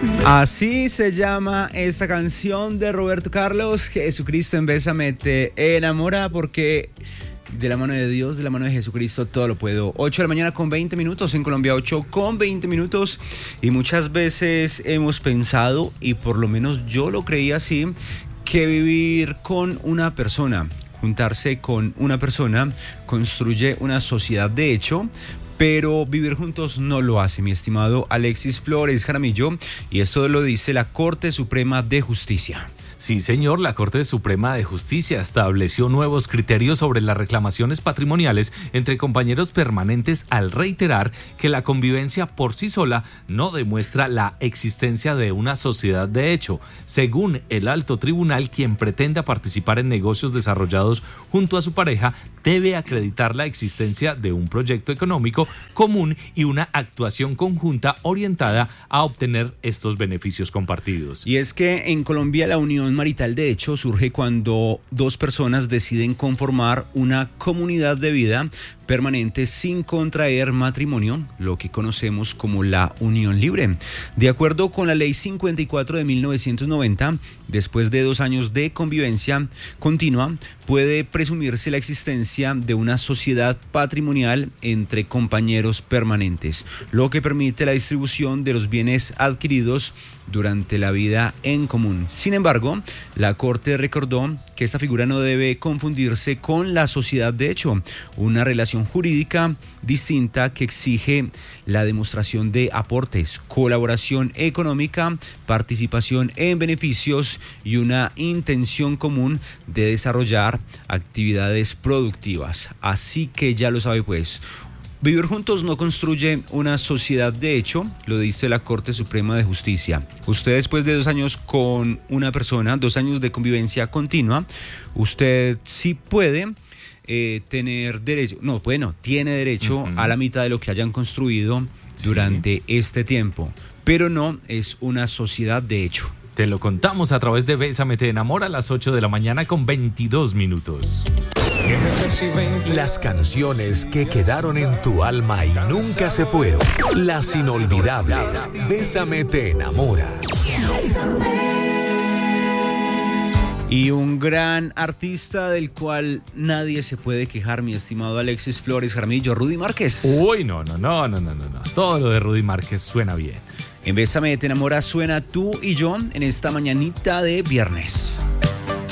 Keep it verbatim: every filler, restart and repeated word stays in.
Así se llama esta canción de Roberto Carlos, Jesucristo en Bésame te enamora, porque de la mano de Dios, de la mano de Jesucristo, todo lo puedo. ocho de la mañana con veinte minutos, en Colombia ocho con veinte minutos, y muchas veces hemos pensado, y por lo menos yo lo creía así, que vivir con una persona, juntarse con una persona, construye una sociedad de hecho, pero vivir juntos no lo hace, mi estimado Alexis Flores Jaramillo, y esto lo dice la Corte Suprema de Justicia. Sí, señor, la Corte Suprema de Justicia estableció nuevos criterios sobre las reclamaciones patrimoniales entre compañeros permanentes al reiterar que la convivencia por sí sola no demuestra la existencia de una sociedad de hecho. Según el alto tribunal, quien pretenda participar en negocios desarrollados junto a su pareja debe acreditar la existencia de un proyecto económico común y una actuación conjunta orientada a obtener estos beneficios compartidos. Y es que en Colombia la unión marital de hecho surge cuando dos personas deciden conformar una comunidad de vida permanente sin contraer matrimonio, lo que conocemos como la unión libre. De acuerdo con la ley cincuenta y cuatro de mil novecientos noventa, después de dos años de convivencia continua, puede presumirse la existencia de una sociedad patrimonial entre compañeros permanentes, lo que permite la distribución de los bienes adquiridos durante la vida en común. Sin embargo, la Corte recordó que esta figura no debe confundirse con la sociedad de hecho, una relación jurídica distinta que exige la demostración de aportes, colaboración económica, participación en beneficios y una intención común de desarrollar actividades productivas. Así que ya lo sabe pues, vivir juntos no construye una sociedad de hecho, lo dice la Corte Suprema de Justicia. Usted después de dos años con una persona, dos años de convivencia continua, usted sí puede eh, tener derecho, no, bueno, tiene derecho uh-huh. a la mitad de lo que hayan construido sí. durante este tiempo, pero no es una sociedad de hecho. Te lo contamos a través de Bésame te enamora a las ocho de la mañana con veintidós minutos. Las canciones que quedaron en tu alma y nunca se fueron. Las inolvidables. Bésame te enamora. Y un gran artista del cual nadie se puede quejar, mi estimado Alexis Flores Jaramillo, Rudy Márquez. Uy, no, no, no, no, no, no. Todo lo de Rudy Márquez suena bien. En Bésame te enamora suena Tú y Yo en esta mañanita de viernes.